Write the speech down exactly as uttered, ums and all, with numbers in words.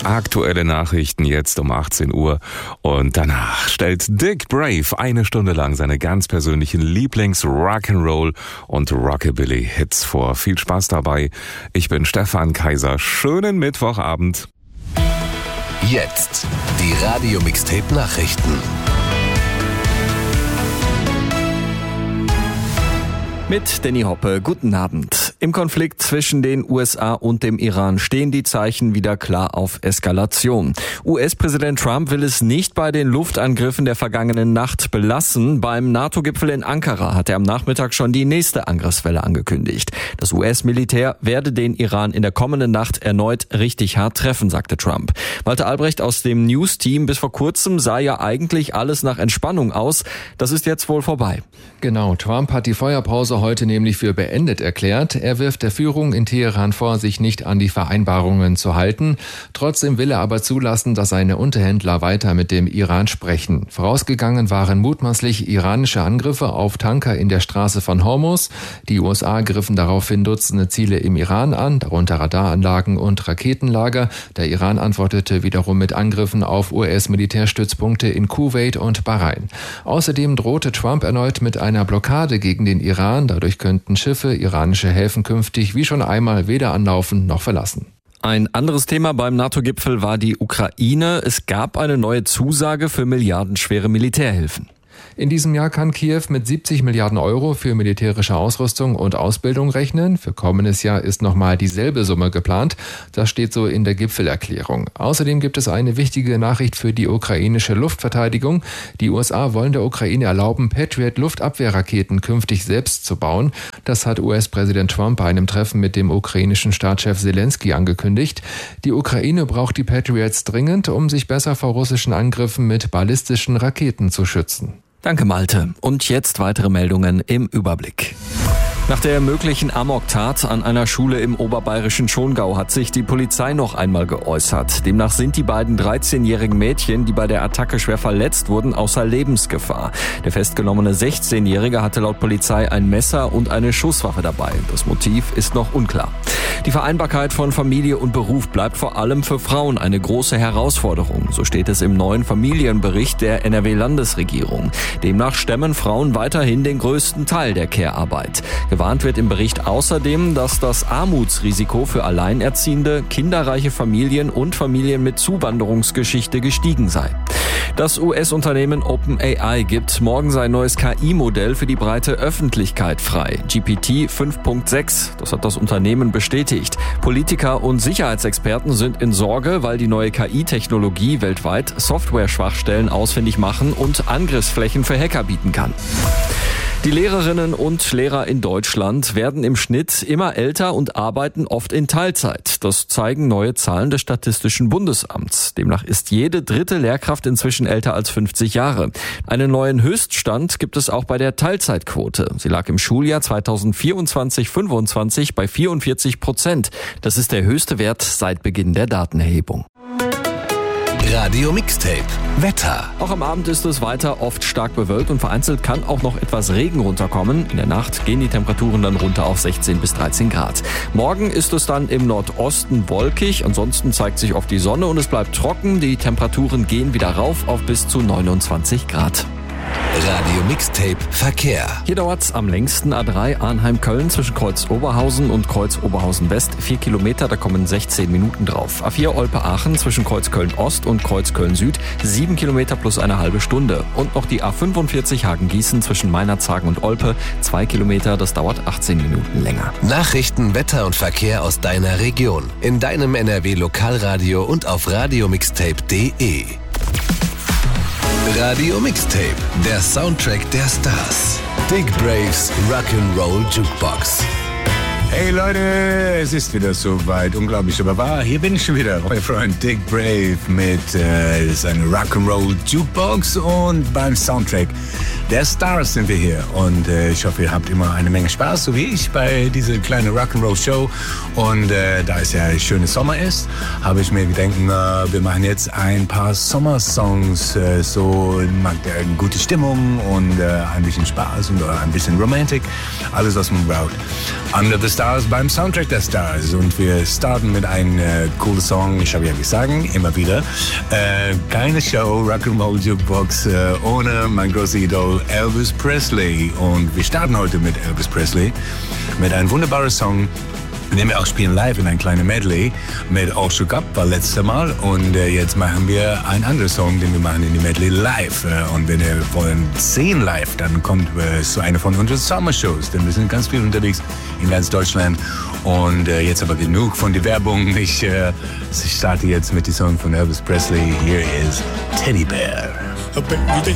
Aktuelle Nachrichten jetzt um achtzehn Uhr und danach stellt Dick Brave eine Stunde lang seine ganz persönlichen Lieblings-Rock'n'Roll und Rockabilly-Hits vor. Viel Spaß dabei. Ich bin Stefan Kaiser. Schönen Mittwochabend. Jetzt die Radio-Mixtape-Nachrichten. Mit Danny Hoppe, guten Abend. Im Konflikt zwischen den U S A und dem Iran stehen die Zeichen wieder klar auf Eskalation. U S-Präsident Trump will es nicht bei den Luftangriffen der vergangenen Nacht belassen. Beim NATO-Gipfel in Ankara hat er am Nachmittag schon die nächste Angriffswelle angekündigt. Das U S-Militär werde den Iran in der kommenden Nacht erneut richtig hart treffen, sagte Trump. Walter Albrecht aus dem News-Team, bis vor kurzem sah ja eigentlich alles nach Entspannung aus. Das ist jetzt wohl vorbei. Genau, Trump hat die Feuerpause heute nämlich für beendet erklärt. Er wirft der Führung in Teheran vor, sich nicht an die Vereinbarungen zu halten. Trotzdem will er aber zulassen, dass seine Unterhändler weiter mit dem Iran sprechen. Vorausgegangen waren mutmaßlich iranische Angriffe auf Tanker in der Straße von Hormuz. Die U S A griffen daraufhin Dutzende Ziele im Iran an, darunter Radaranlagen und Raketenlager. Der Iran antwortete wiederum mit Angriffen auf U S-Militärstützpunkte in Kuwait und Bahrain. Außerdem drohte Trump erneut mit einer Blockade gegen den Iran. Dadurch könnten Schiffe iranische Häfen künftig wie schon einmal weder anlaufen noch verlassen. Ein anderes Thema beim NATO-Gipfel war die Ukraine. Es gab eine neue Zusage für milliardenschwere Militärhilfen. In diesem Jahr kann Kiew mit siebzig Milliarden Euro für militärische Ausrüstung und Ausbildung rechnen. Für kommendes Jahr ist nochmal dieselbe Summe geplant. Das steht so in der Gipfelerklärung. Außerdem gibt es eine wichtige Nachricht für die ukrainische Luftverteidigung. Die U S A wollen der Ukraine erlauben, Patriot-Luftabwehrraketen künftig selbst zu bauen. Das hat U S-Präsident Trump bei einem Treffen mit dem ukrainischen Staatschef Zelensky angekündigt. Die Ukraine braucht die Patriots dringend, um sich besser vor russischen Angriffen mit ballistischen Raketen zu schützen. Danke, Malte. Und jetzt weitere Meldungen im Überblick. Nach der möglichen Amoktat an einer Schule im oberbayerischen Schongau hat sich die Polizei noch einmal geäußert. Demnach sind die beiden dreizehnjährigen Mädchen, die bei der Attacke schwer verletzt wurden, außer Lebensgefahr. Der festgenommene sechzehnjährige hatte laut Polizei ein Messer und eine Schusswaffe dabei. Das Motiv ist noch unklar. Die Vereinbarkeit von Familie und Beruf bleibt vor allem für Frauen eine große Herausforderung. So steht es im neuen Familienbericht der N R W-Landesregierung. Demnach stemmen Frauen weiterhin den größten Teil der Care-Arbeit. Gewarnt wird im Bericht außerdem, dass das Armutsrisiko für Alleinerziehende, kinderreiche Familien und Familien mit Zuwanderungsgeschichte gestiegen sei. Das U S-Unternehmen OpenAI gibt morgen sein neues K I-Modell für die breite Öffentlichkeit frei. G P T fünf Punkt sechs, das hat das Unternehmen bestätigt. Politiker und Sicherheitsexperten sind in Sorge, weil die neue K I-Technologie weltweit Software-Schwachstellen ausfindig machen und Angriffsflächen für Hacker bieten kann. Die Lehrerinnen und Lehrer in Deutschland werden im Schnitt immer älter und arbeiten oft in Teilzeit. Das zeigen neue Zahlen des Statistischen Bundesamts. Demnach ist jede dritte Lehrkraft inzwischen älter als fünfzig Jahre. Einen neuen Höchststand gibt es auch bei der Teilzeitquote. Sie lag im Schuljahr zweitausendvierundzwanzig fünfundzwanzig bei vierundvierzig Prozent. Das ist der höchste Wert seit Beginn der Datenerhebung. Radio Mixtape Wetter. Auch am Abend ist es weiter oft stark bewölkt und vereinzelt kann auch noch etwas Regen runterkommen. In der Nacht gehen die Temperaturen dann runter auf sechzehn bis dreizehn Grad. Morgen ist es dann im Nordosten wolkig, ansonsten zeigt sich oft die Sonne und es bleibt trocken. Die Temperaturen gehen wieder rauf auf bis zu neunundzwanzig Grad. Radio Mixtape Verkehr. Hier dauert's am längsten A drei Arnheim-Köln zwischen Kreuz Oberhausen und Kreuz Oberhausen West. Vier Kilometer, da kommen sechzehn Minuten drauf. A vier Olpe-Aachen zwischen Kreuz Köln Ost und Kreuz Köln Süd. Sieben Kilometer plus eine halbe Stunde. Und noch die A fünfundvierzig Hagen-Gießen zwischen Meinerzhagen und Olpe. Zwei Kilometer, das dauert achtzehn Minuten länger. Nachrichten, Wetter und Verkehr aus deiner Region. In deinem N R W-Lokalradio und auf radiomixtape punkt de. Radio Mixtape, der Soundtrack der Stars. Dick Braves Rock'n'Roll Jukebox. Hey Leute, es ist wieder soweit, unglaublich aber wahr. Hier bin ich schon wieder, euer Freund Dick Brave mit äh, seiner Rock'n'Roll Jukebox und beim Soundtrack der Stars sind wir hier. Und äh, ich hoffe, ihr habt immer eine Menge Spaß, so wie ich, bei dieser kleinen Rock'n'Roll Show. Und äh, da es ja schöner Sommer ist, habe ich mir gedacht, äh, wir machen jetzt ein paar Sommersongs, äh, so mag der eine gute Stimmung und äh, ein bisschen Spaß und äh, ein bisschen Romantik. Alles, was man braucht. Under the Stars Stars beim Soundtrack der Stars. Und wir starten mit einem äh, coolen Song. Ich habe ja gesagt, immer wieder, äh, keine Show, Rock'n'Roll Jukebox äh, ohne mein großes Idol Elvis Presley. Und wir starten heute mit Elvis Presley mit einem wunderbaren Song, den wir auch spielen live in ein kleines Medley mit All Shook Up, war letztes Mal. Und äh, jetzt machen wir einen anderen Song, den wir machen in die Medley live. Äh, und wenn ihr wollen sehen live, dann kommt äh, zu einer von unseren Summer-Shows. Denn wir sind ganz viel unterwegs in ganz Deutschland. Und äh, jetzt aber genug von der Werbung. Ich, äh, ich starte jetzt mit dem Song von Elvis Presley. Here is Teddy Bear.